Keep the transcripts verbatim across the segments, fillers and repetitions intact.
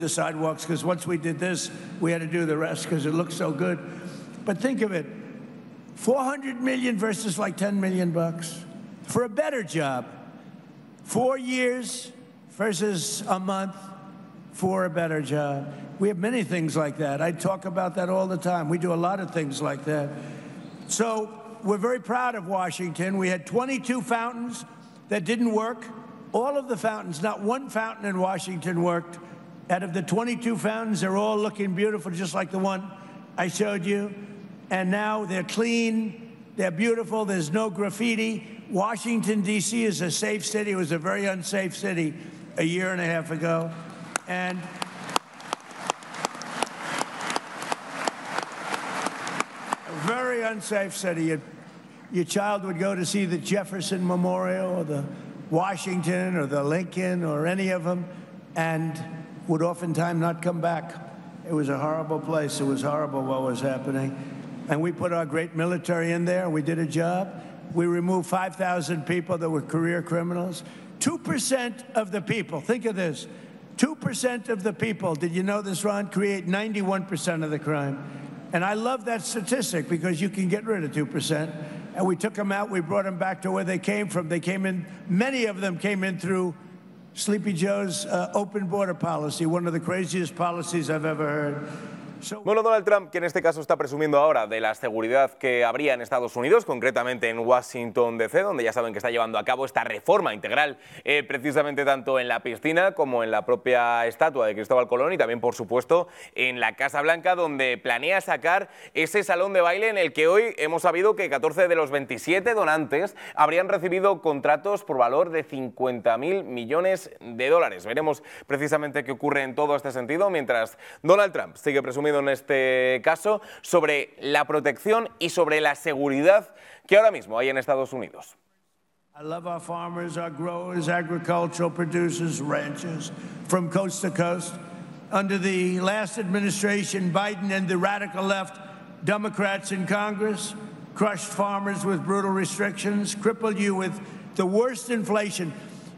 the sidewalks, because once we did this, we had to do the rest because it looked so good. But think of it, four hundred million versus like ten million bucks for a better job. Four years versus a month for a better job. We have many things like that. I talk about that all the time. We do a lot of things like that. So we're very proud of Washington. We had twenty-two fountains that didn't work. All of the fountains, not one fountain in Washington worked. Out of the twenty-two fountains, they're all looking beautiful, just like the one I showed you. And now they're clean, they're beautiful, there's no graffiti. Washington, D C is a safe city. It was a very unsafe city a year and a half ago. And a very unsafe city. Your, your child would go to see the Jefferson Memorial or the Washington or the Lincoln or any of them and would oftentimes not come back. It was a horrible place. It was horrible what was happening. And we put our great military in there. We did a job. We removed five thousand people that were career criminals. two percent of the people, think of this, two percent of the people, did you know this, Ron, create ninety-one percent of the crime. And I love that statistic because you can get rid of two percent. And we took them out. We brought them back to where they came from. They came in, many of them came in through Sleepy Joe's uh, open border policy, one of the craziest policies I've ever heard. Bueno, Donald Trump, que en este caso está presumiendo ahora de la seguridad que habría en Estados Unidos, concretamente en Washington, D C, donde ya saben que está llevando a cabo esta reforma integral, eh, precisamente tanto en la piscina como en la propia estatua de Cristóbal Colón y también, por supuesto, en la Casa Blanca, donde planea sacar ese salón de baile en el que hoy hemos sabido que catorce de los veintisiete donantes habrían recibido contratos por valor de cincuenta mil millones de dólares. Veremos precisamente qué ocurre en todo este sentido, mientras Donald Trump sigue presumiendo en este caso sobre la protección y sobre la seguridad que ahora mismo hay en Estados Unidos. I love our farmers, our growers, agricultural producers, ranchers from coast to coast. Under the last administration, Biden and the radical left Democrats in Congress crushed farmers with brutal restrictions, crippled you with the worst inflation.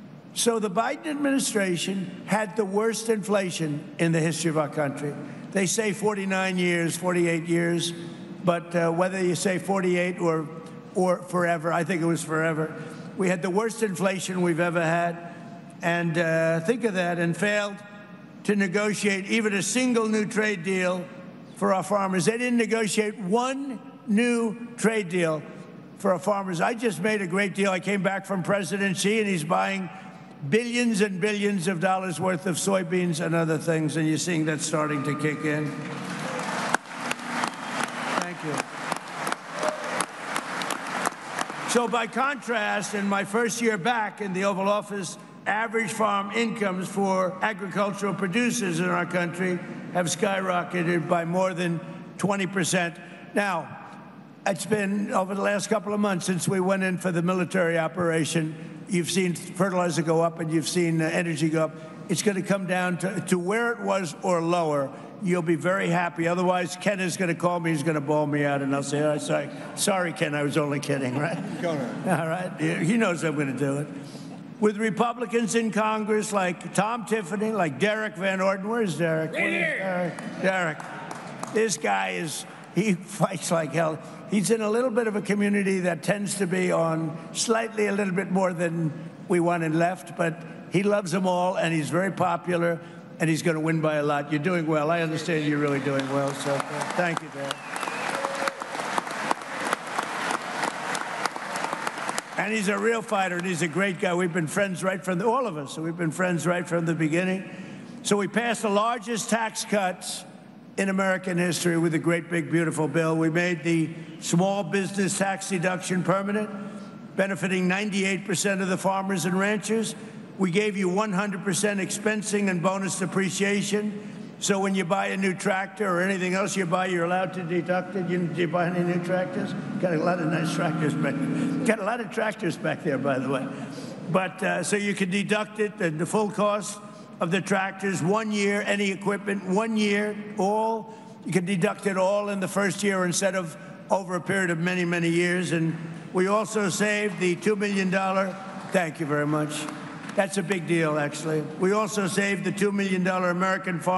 So the Biden administration had the worst inflation in the history of our country. They say forty-nine years, forty-eight years, but uh, whether you say forty-eight or, or forever, I think it was forever. We had the worst inflation we've ever had, and uh, think of that, and failed to negotiate even a single new trade deal for our farmers. They didn't negotiate one new trade deal for our farmers. I just made a great deal. I came back from President Xi, and he's buying billions and billions of dollars worth of soybeans and other things, and you're seeing that starting to kick in. Thank you. So by contrast, in my first year back in the Oval Office, average farm incomes for agricultural producers in our country have skyrocketed by more than twenty percent. Now, it's been over the last couple of months since we went in for the military operation. You've seen fertilizer go up and you've seen uh, energy go up. It's going to come down to, to where it was or lower. You'll be very happy. Otherwise, Ken is going to call me. He's going to bawl me out, and I'll say, oh, sorry, sorry, Ken, I was only kidding, right? Go ahead. All right. He knows I'm going to do it. With Republicans in Congress like Tom Tiffany, like Derek Van Orden. Where's Derek? Right here. Derek? Derek. This guy is, he fights like hell. He's in a little bit of a community that tends to be on slightly a little bit more than we want and left, but he loves them all, and he's very popular, and he's going to win by a lot. You're doing well. I understand you're really doing well, so thank you, Dad. And he's a real fighter, and he's a great guy. We've been friends right from the, all of us, so we've been friends right from the beginning. So we passed the largest tax cuts in American history with a great, big, beautiful bill. We made the small business tax deduction permanent, benefiting ninety-eight percent of the farmers and ranchers. We gave you one hundred percent expensing and bonus depreciation. So when you buy a new tractor or anything else you buy, you're allowed to deduct it. You, do you buy any new tractors? Got a lot of nice tractors back there. Got a lot of tractors back there, by the way. But uh, so you can deduct it, the, the full cost of the tractors, one year, any equipment, one year, all. You can deduct it all in the first year instead of over a period of many, many years. And we also saved the two million dollars, thank you very much. That's a big deal, actually. We also saved the two million dollars American Farm